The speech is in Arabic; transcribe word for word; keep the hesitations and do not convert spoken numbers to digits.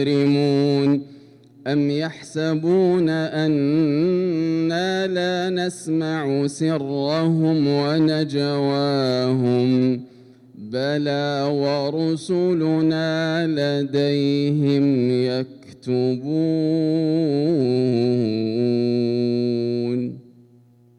مجرمون أم يحسبون أنا لا نسمع سرهم ونجواهم بلى ورسلنا لديهم يكتبون.